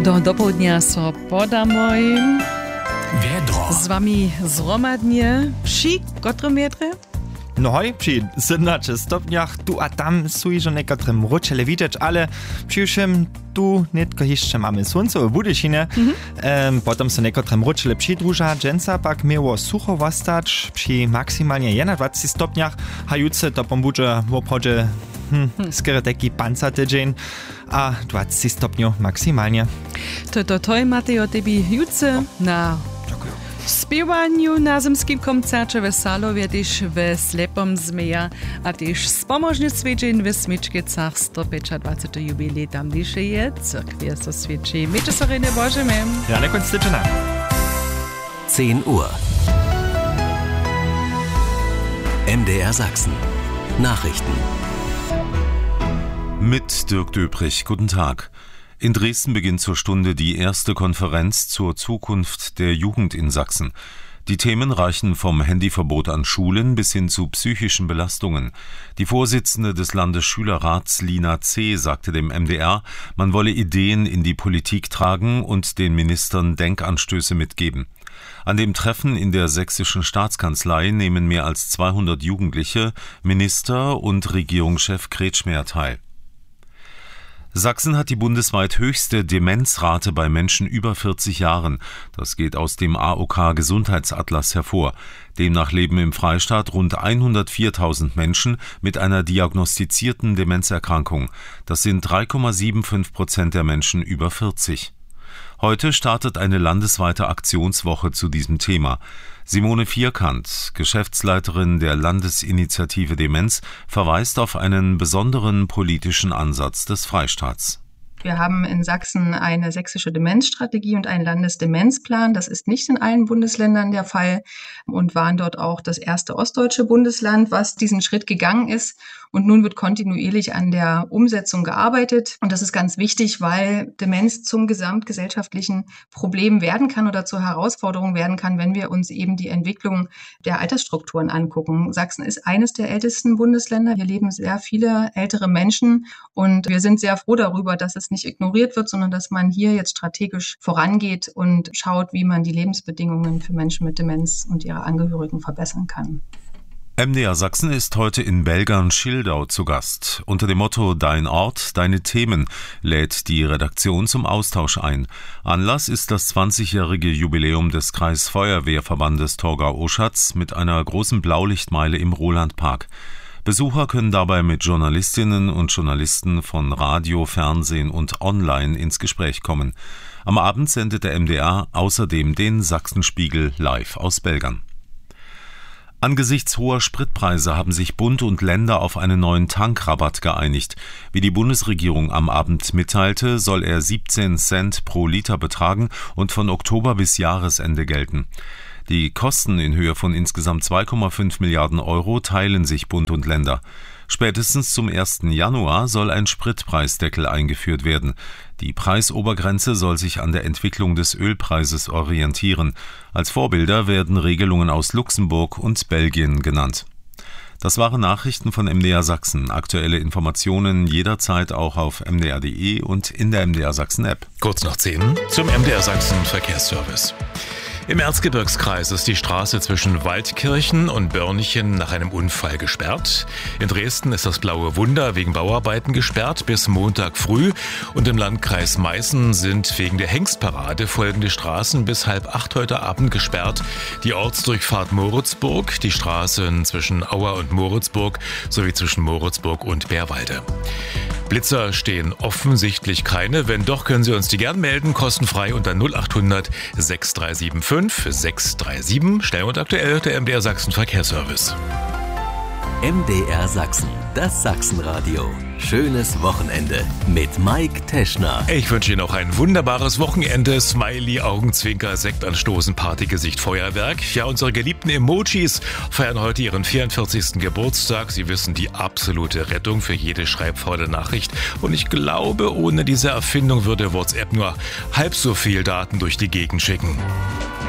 Do dopołudnia so podamoj. Wiedro. Z wami zromadnie przy kotrometrze. No hoj, przy 17 stopniach tu a tam są już niektóre mroczele widać, ale przyjrzym tu netko jeszcze mamy słońce w Budyšinie. Potem są niektóre mroczele przydruża, dżęca pak miało sucho wastać przy maksymalnie 21 stopniach, a jutro to pombudzie w obchodzie skoro taki panca tydzień, a 20 stopniów maksymalnie. To macie o tebie jutro na spiewaniu na zimskim koncercie w Salowie, też w Slepom Zmeja, a też spomożnictwie dzień w Smyczkicach 125. jubilej tamniejszej cyrkwie so świeci. Miejcie sobie nie Bożemy. Ja na końcu tydzienia. 10 Uhr. MDR Sachsen. Nachrichten. Mit Dirk Döbrich, guten Tag. In Dresden beginnt zur Stunde die erste Konferenz zur Zukunft der Jugend in Sachsen. Die Themen reichen vom Handyverbot an Schulen bis hin zu psychischen Belastungen. Die Vorsitzende des Landesschülerrats Lina C. sagte dem MDR, man wolle Ideen in die Politik tragen und den Ministern Denkanstöße mitgeben. An dem Treffen in der sächsischen Staatskanzlei nehmen mehr als 200 Jugendliche, Minister und Regierungschef Kretschmer teil. Sachsen hat die bundesweit höchste Demenzrate bei Menschen über 40 Jahren. Das geht aus dem AOK Gesundheitsatlas hervor. Demnach leben im Freistaat rund 104.000 Menschen mit einer diagnostizierten Demenzerkrankung. Das sind 3,75% der Menschen über 40. Heute startet eine landesweite Aktionswoche zu diesem Thema. Simone Vierkant, Geschäftsleiterin der Landesinitiative Demenz, verweist auf einen besonderen politischen Ansatz des Freistaats. Wir haben in Sachsen eine sächsische Demenzstrategie und einen Landesdemenzplan. Das ist nicht in allen Bundesländern der Fall und waren dort auch das erste ostdeutsche Bundesland, was diesen Schritt gegangen ist. Und nun wird kontinuierlich an der Umsetzung gearbeitet. Und das ist ganz wichtig, weil Demenz zum gesamtgesellschaftlichen Problem werden kann oder zur Herausforderung werden kann, wenn wir uns eben die Entwicklung der Altersstrukturen angucken. Sachsen ist eines der ältesten Bundesländer. Hier leben sehr viele ältere Menschen und wir sind sehr froh darüber, dass es nicht ignoriert wird, sondern dass man hier jetzt strategisch vorangeht und schaut, wie man die Lebensbedingungen für Menschen mit Demenz und ihre Angehörigen verbessern kann. MDR Sachsen ist heute in Belgern-Schildau zu Gast. Unter dem Motto Dein Ort, deine Themen lädt die Redaktion zum Austausch ein. Anlass ist das 20-jährige Jubiläum des Kreisfeuerwehrverbandes Torgau-Oschatz mit einer großen Blaulichtmeile im Rolandpark. Besucher können dabei mit Journalistinnen und Journalisten von Radio, Fernsehen und Online ins Gespräch kommen. Am Abend sendet der MDR außerdem den Sachsenspiegel live aus Belgern. Angesichts hoher Spritpreise haben sich Bund und Länder auf einen neuen Tankrabatt geeinigt. Wie die Bundesregierung am Abend mitteilte, soll er 17 Cent pro Liter betragen und von Oktober bis Jahresende gelten. Die Kosten in Höhe von insgesamt 2,5 Milliarden Euro teilen sich Bund und Länder. Spätestens zum 1. Januar soll ein Spritpreisdeckel eingeführt werden. Die Preisobergrenze soll sich an der Entwicklung des Ölpreises orientieren. Als Vorbilder werden Regelungen aus Luxemburg und Belgien genannt. Das waren Nachrichten von MDR Sachsen. Aktuelle Informationen jederzeit auch auf mdr.de und in der MDR Sachsen App. Kurz nach 10 zum MDR Sachsen Verkehrsservice. Im Erzgebirgskreis ist die Straße zwischen Waldkirchen und Börnchen nach einem Unfall gesperrt. In Dresden ist das Blaue Wunder wegen Bauarbeiten gesperrt bis Montag früh. Und im Landkreis Meißen sind wegen der Hengstparade folgende Straßen bis 7:30 heute Abend gesperrt. Die Ortsdurchfahrt Moritzburg, die Straßen zwischen Auer und Moritzburg sowie zwischen Moritzburg und Bärwalde. Blitzer stehen offensichtlich keine. Wenn doch, können Sie uns die gern melden, kostenfrei unter 0800 6375 637. Schnell und aktuell der MDR Sachsen Verkehrsservice. MDR Sachsen, das Sachsenradio. Schönes Wochenende mit Mike Teschner. Ich wünsche Ihnen auch ein wunderbares Wochenende. Smiley, Augenzwinker, Sektanstoßen, Partygesicht, Feuerwerk. Ja, unsere geliebten Emojis feiern heute ihren 44. Geburtstag. Sie wissen, die absolute Rettung für jede schreibfaule Nachricht. Und ich glaube, ohne diese Erfindung würde WhatsApp nur halb so viel Daten durch die Gegend schicken.